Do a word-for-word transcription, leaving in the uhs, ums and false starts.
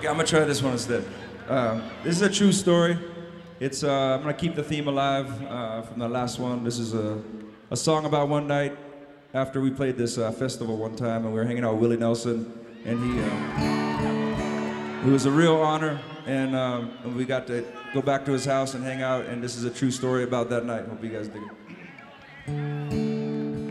Okay, I'm gonna try this one instead. Uh, this is a true story. It's uh, I'm gonna keep the theme alive uh, from the last one. This is a, a song about one night after we played this uh, festival one time, and we were hanging out with Willie Nelson, and he uh, it was a real honor, and um, we got to go back to his house and hang out. And this is a true story about that night. Hope you guys dig it.